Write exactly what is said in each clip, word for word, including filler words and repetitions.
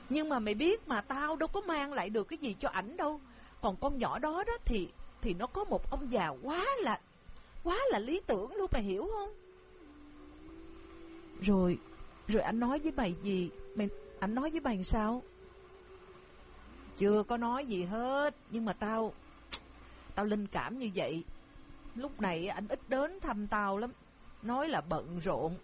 Nhưng mà mày biết mà, tao đâu có mang lại được cái gì cho ảnh đâu. Còn con nhỏ đó đó thì Thì nó có một ông già quá là Quá là lý tưởng luôn, mày hiểu không? Rồi Rồi anh nói với mày gì? Mày Anh nói với mày sao? Chưa có nói gì hết. Nhưng mà tao Tao linh cảm như vậy. Lúc này anh ít đến thăm tao lắm, nói là bận rộn.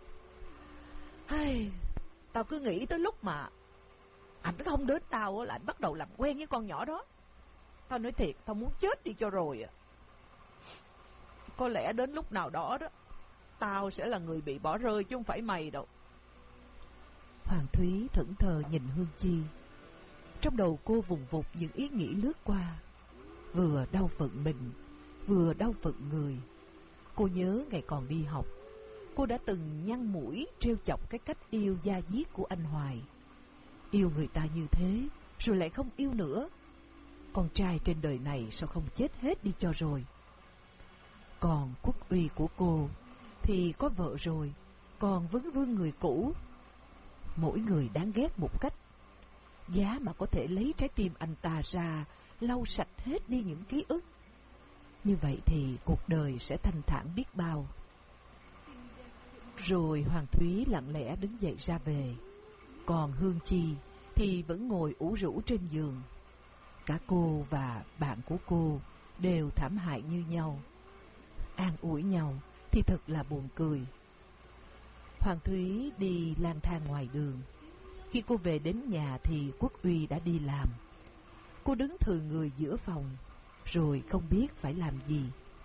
Hey, tao cứ nghĩ tới lúc mà ảnh không đến tao lại bắt đầu làm quen với con nhỏ đó. Tao nói thiệt, tao muốn chết đi cho rồi à. Có lẽ đến lúc nào đó đó, tao sẽ là người bị bỏ rơi chứ không phải mày đâu. Hoàng Thúy thẫn thờ nhìn Hương Chi. Trong đầu cô vùng vụt những ý nghĩ lướt qua, vừa đau phận mình, vừa đau phận người. Cô nhớ ngày còn đi học, cô đã từng nhăn mũi trêu chọc cái cách yêu da diết của anh Hoài. Yêu người ta như thế rồi lại không yêu nữa. Con trai trên đời này sao không chết hết đi cho rồi. Còn Quốc Uy của cô thì có vợ rồi, còn vấn vương người cũ. Mỗi người đáng ghét một cách. Giá mà có thể lấy trái tim anh ta ra, lau sạch hết đi những ký ức, như vậy thì cuộc đời sẽ thanh thản biết bao. Rồi Hoàng Thúy lặng lẽ đứng dậy ra về. Còn Hương Chi thì vẫn ngồi ủ rũ trên giường. Cả cô và bạn của cô đều thảm hại như nhau. An ủi nhau thì thật là buồn cười. Hoàng Thúy đi lang thang ngoài đường. Khi cô về đến nhà thì Quốc Uy đã đi làm. Cô đứng thừ người giữa phòng, rồi không biết phải làm gì.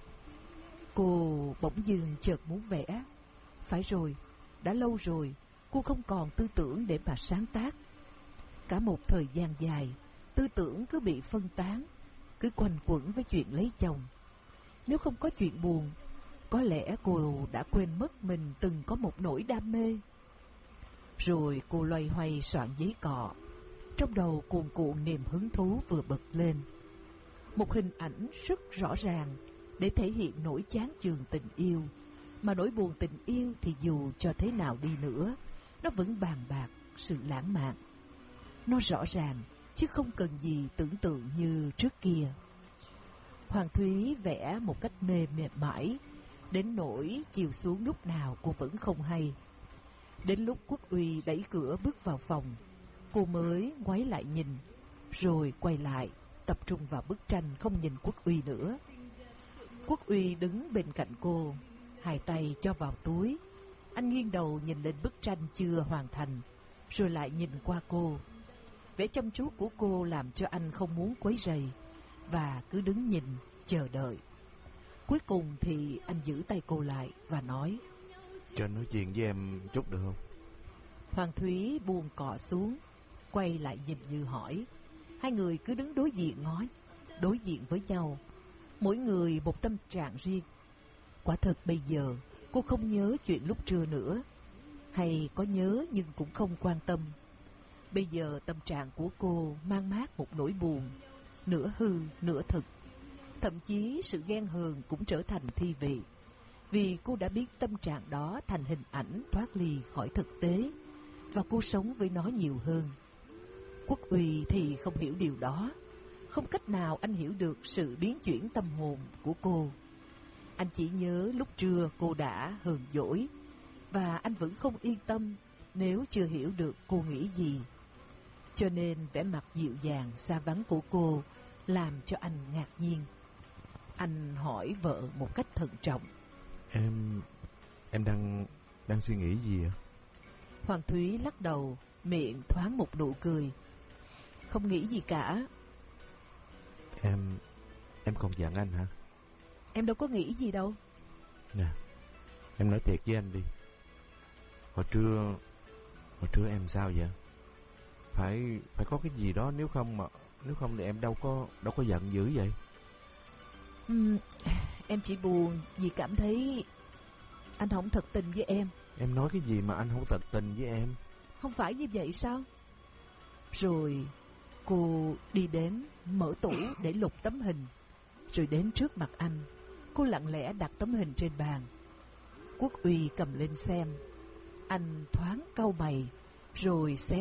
Cô bỗng dưng chợt muốn vẽ. Phải rồi, đã lâu rồi cô không còn tư tưởng để mà sáng tác. Cả một thời gian dài, tư tưởng cứ bị phân tán, cứ quanh quẩn với chuyện lấy chồng. Nếu không có chuyện buồn, có lẽ cô đã quên mất mình từng có một nỗi đam mê. Rồi cô loay hoay soạn giấy cọ. Trong đầu cuồn cuộn niềm hứng thú vừa bật lên. Một hình ảnh rất rõ ràng để thể hiện nỗi chán chường tình yêu. Mà nỗi buồn tình yêu thì dù cho thế nào đi nữa, nó vẫn bàn bạc sự lãng mạn. Nó rõ ràng chứ không cần gì tưởng tượng như trước kia. Hoàng Thúy vẽ một cách mê mệt mỏi, đến nỗi chiều xuống lúc nào cô vẫn không hay. Đến lúc Quốc Uy đẩy cửa bước vào phòng, cô mới ngoái lại nhìn, rồi quay lại tập trung vào bức tranh, không nhìn Quốc Uy nữa. Quốc Uy đứng bên cạnh cô, hai tay cho vào túi. Anh nghiêng đầu nhìn lên bức tranh chưa hoàn thành, rồi lại nhìn qua cô. Vẻ chăm chú của cô làm cho anh không muốn quấy rầy, và cứ đứng nhìn, chờ đợi. Cuối cùng thì anh giữ tay cô lại và nói: Cho anh nói chuyện với em chút được không? Hoàng Thúy buông cọ xuống, quay lại nhìn như hỏi. Hai người cứ đứng đối diện ngó, đối diện với nhau, mỗi người một tâm trạng riêng. Quả thật bây giờ cô không nhớ chuyện lúc trưa nữa, hay có nhớ nhưng cũng không quan tâm. Bây giờ tâm trạng của cô mang mát một nỗi buồn, nửa hư nửa thực. Thậm chí sự ghen hờn cũng trở thành thi vị, vì cô đã biến tâm trạng đó thành hình ảnh thoát ly khỏi thực tế, và cô sống với nó nhiều hơn. Quốc Uy thì không hiểu điều đó. Không cách nào anh hiểu được sự biến chuyển tâm hồn của cô. Anh chỉ nhớ lúc trưa cô đã hờn dỗi, và anh vẫn không yên tâm nếu chưa hiểu được cô nghĩ gì. Cho nên vẻ mặt dịu dàng xa vắng của cô làm cho anh ngạc nhiên. Anh hỏi vợ một cách thận trọng: Em... em đang... đang suy nghĩ gì ạ? Hoàng Thúy lắc đầu, miệng thoáng một nụ cười. Không nghĩ gì cả. Em... em không giận anh hả? Em đâu có nghĩ gì đâu. Nè, em nói thiệt với anh đi. Hồi trưa... hồi trưa em sao vậy? Phải... phải có cái gì đó, nếu không mà... nếu không thì em đâu có... đâu có giận dữ vậy. uhm, Em chỉ buồn vì cảm thấy anh không thật tình với em. Em nói cái gì mà anh không thật tình với em? Không phải như vậy sao? Rồi cô đi đến mở tủ để lục tấm hình, rồi đến trước mặt anh. Cô lặng lẽ đặt tấm hình trên bàn. Quốc Uy cầm lên xem. Anh thoáng cau mày, rồi xé